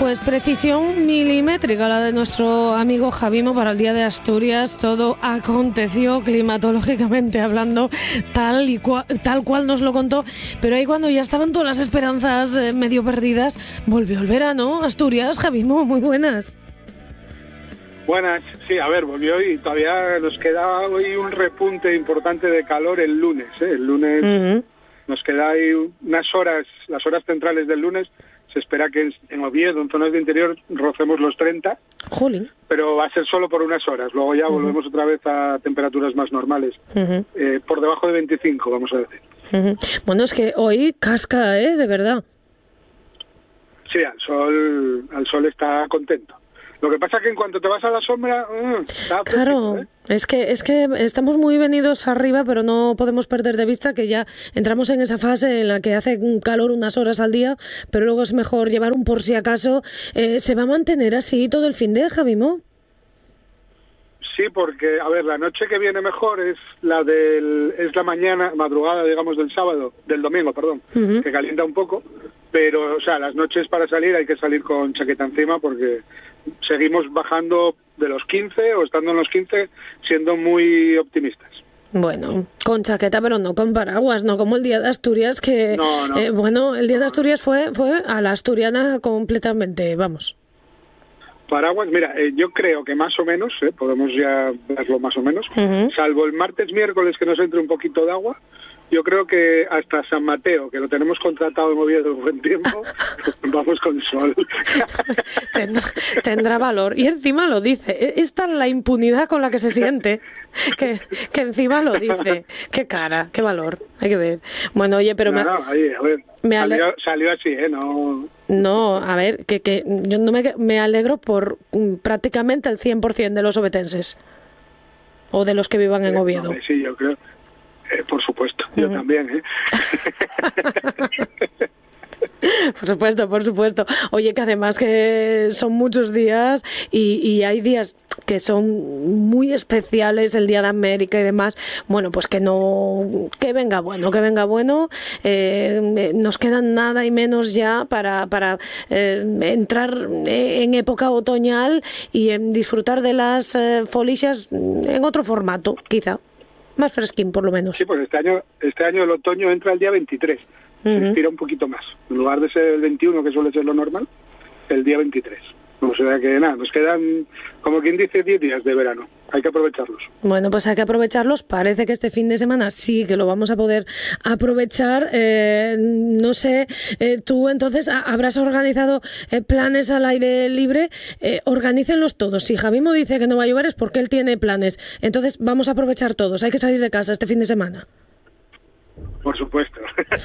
Pues precisión milimétrica la de nuestro amigo Javimo para el Día de Asturias. Todo aconteció climatológicamente hablando tal cual nos lo contó, pero ahí cuando ya estaban todas las esperanzas medio perdidas, volvió el verano. Asturias, Javimo, muy buenas. Buenas, sí, a ver, volvió y todavía nos queda hoy un repunte importante de calor el lunes, ¿eh? El lunes nos queda ahí unas horas, las horas centrales del lunes. Se espera que en Oviedo, en zonas de interior, rocemos los 30, Jolín. Pero va a ser solo por unas horas. Luego ya volvemos otra vez a temperaturas más normales, por debajo de 25, vamos a decir. Bueno, es que hoy casca, de verdad. Sí, al sol está contento. Lo que pasa es que en cuanto te vas a la sombra, está claro, fresco, es que estamos muy venidos arriba, pero no podemos perder de vista que ya entramos en esa fase en la que hace calor unas horas al día, pero luego es mejor llevar un por si acaso. ¿Se va a mantener así todo el fin de, Javimo? Sí, porque, a ver, la noche que viene mejor es la madrugada, digamos, del domingo, que calienta un poco, pero, o sea, las noches para salir hay que salir con chaqueta encima porque seguimos bajando de los 15 o estando en los 15 siendo muy optimistas. Bueno, con chaqueta pero no con paraguas, no como el Día de Asturias que... No. Bueno, el Día de Asturias fue a la asturiana completamente, vamos. Paraguas, mira, yo creo que más o menos, podemos ya verlo más o menos, salvo el martes, miércoles que nos entre un poquito de agua, yo creo que hasta San Mateo, que lo tenemos contratado en Oviedo un buen tiempo, vamos con sol. Tendrá valor. Y encima lo dice. Esta es la impunidad con la que se siente. Que encima lo dice. Qué cara, qué valor. Hay que ver. Bueno, oye, pero... Salió así, ¿no? No, a ver, que yo no me alegro por prácticamente el 100% de los obetenses. O de los que vivan en Oviedo. No, sí, yo creo... por supuesto, yo también, Por supuesto. Oye, que además que son muchos días y hay días que son muy especiales, el Día de América y demás. Bueno, pues que venga bueno. Nos quedan nada y menos ya para entrar en época otoñal y en disfrutar de las folixas en otro formato, quizá. Más fresquín, por lo menos. Sí, pues este año el otoño entra el día 23. Se estira un poquito más. En lugar de ser el 21, que suele ser lo normal, el día 23. O sea que nada, nos quedan, como quien dice, 10 días de verano. Hay que aprovecharlos. Bueno, pues hay que aprovecharlos. Parece que este fin de semana sí que lo vamos a poder aprovechar. No sé, tú entonces habrás organizado planes al aire libre. Organícenlos todos. Si Javimo dice que no va a llover es porque él tiene planes. Entonces vamos a aprovechar todos. Hay que salir de casa este fin de semana. Por supuesto.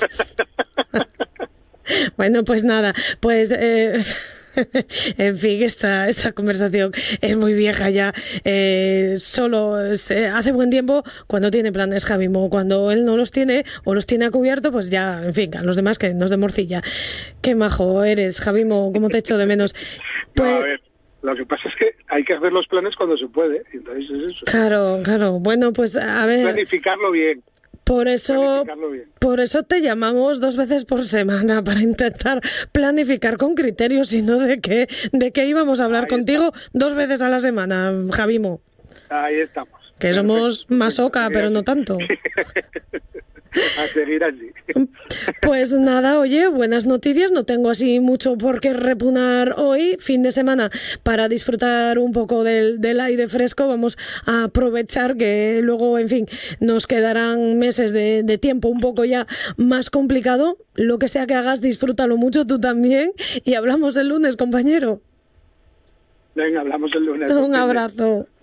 Bueno, pues nada, pues... En fin, esta conversación es muy vieja ya. Solo se hace buen tiempo cuando tiene planes Javimo. Cuando él no los tiene o los tiene a cubierto, pues ya, en fin, a los demás que nos dé morcilla. Qué majo eres, Javimo, cómo te echo de menos. Pues... No, a ver, lo que pasa es que hay que hacer los planes cuando se puede. Entonces es eso. Claro. Bueno, pues a ver... Planificarlo bien. Por eso te llamamos 2 veces por semana para intentar planificar con criterios, sino de qué íbamos a hablar contigo 2 veces a la semana, Javimo. Ahí estamos. Que somos masoca, pero no tanto. A seguir así. Pues nada, oye, buenas noticias. No tengo así mucho por qué repunar hoy. Fin de semana para disfrutar un poco del aire fresco. Vamos a aprovechar que luego, en fin, nos quedarán meses de tiempo un poco ya más complicado. Lo que sea que hagas, disfrútalo mucho tú también. Y hablamos el lunes, compañero. Venga, hablamos el lunes. Un abrazo.